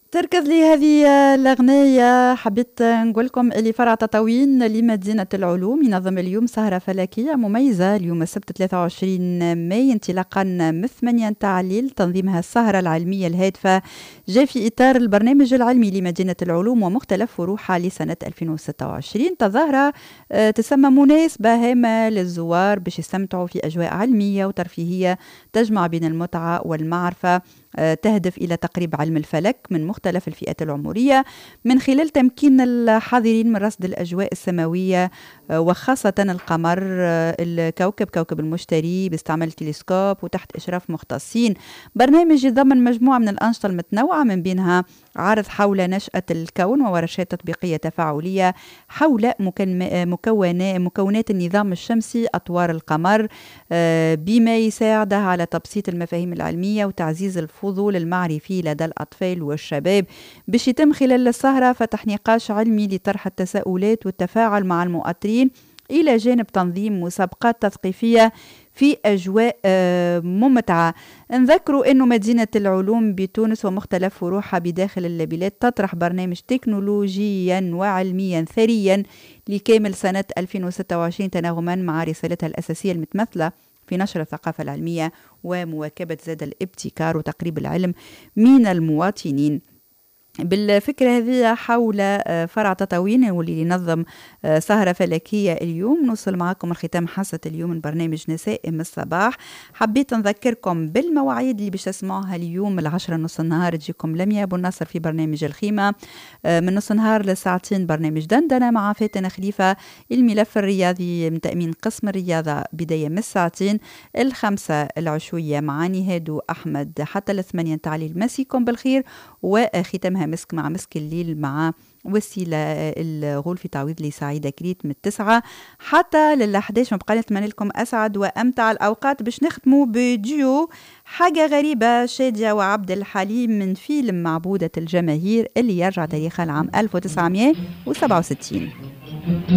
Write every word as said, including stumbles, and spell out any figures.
تركز لي هذه الأغنية. حبيت نقول لكم اللي فرع تطاوين لمدينة العلوم ينظم اليوم سهرة فلكية مميزة اليوم السبت ثلاثة وعشرين ماي انطلاقا من ثمانية نتاع الليل. تنظيمها السهرة العلمية الهادفة جاء في إطار البرنامج العلمي لمدينة العلوم ومختلف فروعها لسنة ألفين وستة وعشرين. تظاهرة تسمى مناسبة هامة للزوار باش يستمتعوا في أجواء علمية وترفيهية تجمع بين المتعة والمعرفة، تهدف إلى تقريب علم الفلك من مختلف الفئات العمرية من خلال تمكين الحاضرين من رصد الأجواء السماوية وخاصة القمر الكوكب كوكب المشتري باستعمال التلسكوب وتحت إشراف مختصين. برنامج يضمن مجموعة من الأنشطة المتنوعة من بينها عرض حول نشأة الكون وورشات تطبيقية تفاعلية حول مكونات مكونات النظام الشمسي أطوار القمر، بما يساعد على تبسيط المفاهيم العلمية وتعزيز الفضول المعرفي لدى الأطفال والشباب. باش يتم خلال السهرة فتح نقاش علمي لطرح التساؤلات والتفاعل مع المؤطرين إلى جانب تنظيم مسابقات تثقيفية في أجواء ممتعة. نذكروا أنه مدينة العلوم بتونس ومختلف فروعها بداخل البلاد تطرح برنامج تكنولوجيا وعلميا ثريا لكامل سنة ألفين وستة وعشرين تناغما مع رسالتها الأساسية المتمثلة في نشر الثقافة العلمية ومواكبة زاد الابتكار وتقريب العلم من المواطنين. بالفكرة هذه حول فرع تطاوين واللي ينظم سهرة فلكية اليوم نوصل معكم الختام حصة اليوم من برنامج نسائم الصباح. حبيت نذكركم بالمواعيد اللي باش تسمعوها اليوم العشرة نص النهار تجيكم لميا أبو النصر في برنامج الخيمة، من نص النهار لساعتين برنامج دندنة مع فاتن خليفة، الملف الرياضي من تأمين قسم الرياضة بداية من الساعتين الخمسة العشوية مع نهادو أحمد حتى الثمانية تعليل. مسيكم بالخير وختامها مسك مع مسك الليل مع وسيلة الغول في تعويض لي سعيدة كريت من التسعة حتى للأحداش. ما بقى نتمنى لكم أسعد وأمتع الأوقات باش نختموا بديو حاجة غريبة شادية وعبد الحليم من فيلم معبودة الجماهير اللي يرجع تاريخ العام ألف وتسعمائة وسبعة وستين.